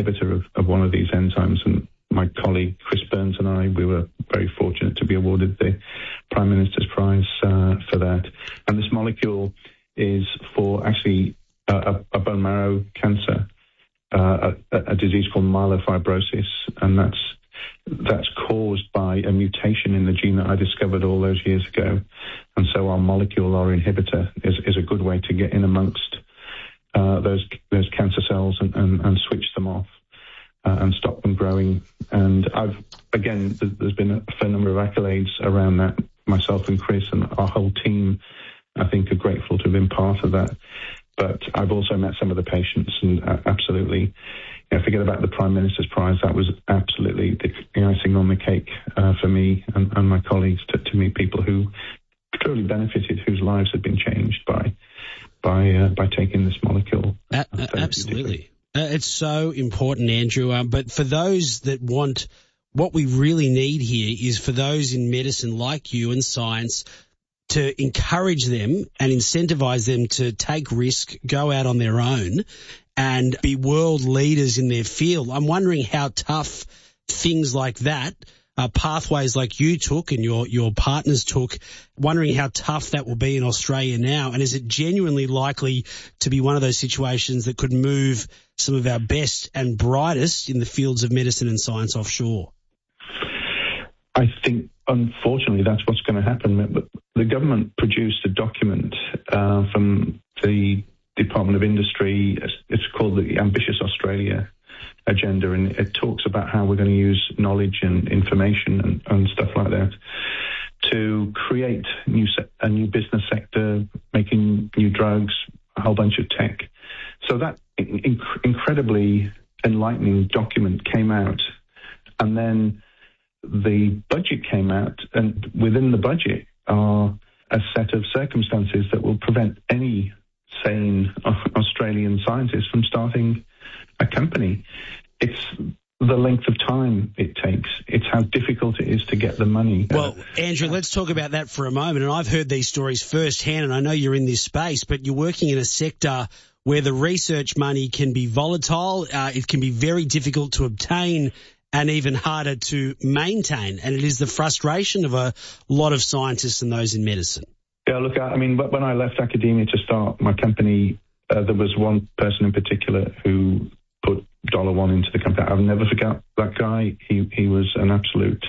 inhibitor of one of these enzymes. And my colleague Chris Burns and I, we were very fortunate to be awarded the Prime Minister's Prize for that. And this molecule is for actually a bone marrow cancer, a disease called myelofibrosis, and that's caused by a mutation in the gene that I discovered all those years ago. And so our molecule, our inhibitor, is a good way to get in amongst those cancer cells and switch them off and stop them growing. And there's been a fair number of accolades around that. Myself and Chris and our whole team, I think, are grateful to have been part of that. But I've also met some of the patients, and absolutely, forget about the Prime Minister's Prize. That was absolutely the icing on the cake for me and my colleagues to meet people who truly benefited, whose lives had been changed by taking this molecule. Absolutely. It's so important, Andrew. But for those that want, what we really need here is for those in medicine like you and science to encourage them and incentivize them to take risk, go out on their own and be world leaders in their field. I'm wondering how tough things like that, pathways like you took and your partners took, wondering how tough that will be in Australia now. And is it genuinely likely to be one of those situations that could move some of our best and brightest in the fields of medicine and science offshore? I think, unfortunately, that's what's going to happen. The government produced a document from the Department of Industry. It's called the Ambitious Australia Agenda, and it talks about how we're going to use knowledge and information and stuff like that to create a new business sector, making new drugs, a whole bunch of tech. So that incredibly enlightening document came out, and then the budget came out, and within the budget are a set of circumstances that will prevent any sane Australian scientist from starting a company. It's the length of time it takes. It's how difficult it is to get the money. Well, Andrew, let's talk about that for a moment. And I've heard these stories firsthand, and I know you're in this space, but you're working in a sector where the research money can be volatile. It can be very difficult to obtain and even harder to maintain. And it is the frustration of a lot of scientists and those in medicine. Yeah, look, I mean, when I left academia to start my company, there was one person in particular who put $1 into the company. I've never forgot that guy. He was an absolute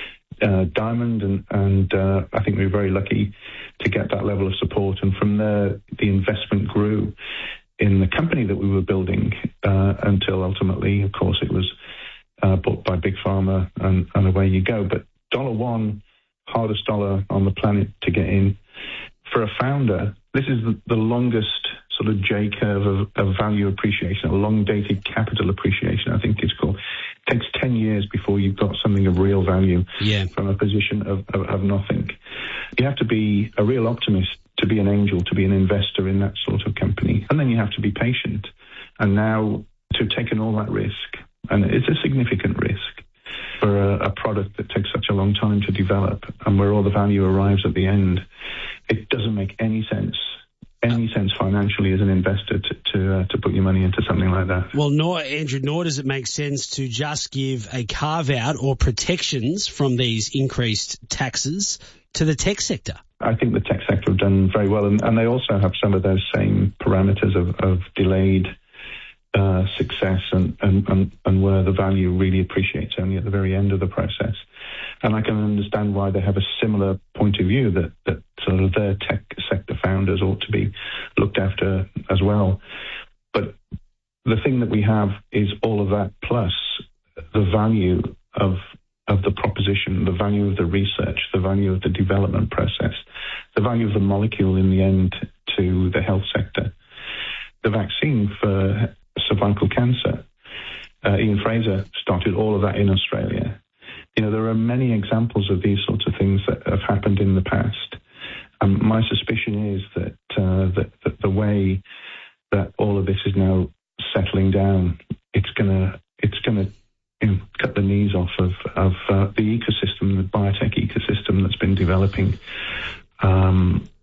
diamond, and I think we were very lucky to get that level of support. And from there, the investment grew in the company that we were building until ultimately, of course, it was bought by Big Pharma, and away you go. But $1, hardest dollar on the planet to get in. For a founder, this is the longest sort of J curve of value appreciation, a long-dated capital appreciation, I think it's called. It takes 10 years before you've got something of real value from a position of nothing. You have to be a real optimist to be an angel, to be an investor in that sort of company. And then you have to be patient. And now to have taken all that risk, and it's a significant risk for a product that takes such a long time to develop and where all the value arrives at the end, it doesn't make any sense financially as an investor to put your money into something like that. Well, Andrew, nor does it make sense to just give a carve-out or protections from these increased taxes to the tech sector. I think the tech sector have done very well, and they also have some of those same parameters of delayed success and where the value really appreciates only at the very end of the process. And I can understand why they have a similar point of view that sort of their tech sector founders ought to be looked after as well. But the thing that we have is all of that plus the value of the proposition, the value of the research, the value of the development process, the value of the molecule in the end to the health sector. The vaccine for cervical cancer, Ian Fraser started all of that in Australia. There are many examples of these sorts of things that have happened in the past. My suspicion is that the way that all of this is now settling down, it's gonna cut the knees off of the ecosystem, the biotech ecosystem that's been developing.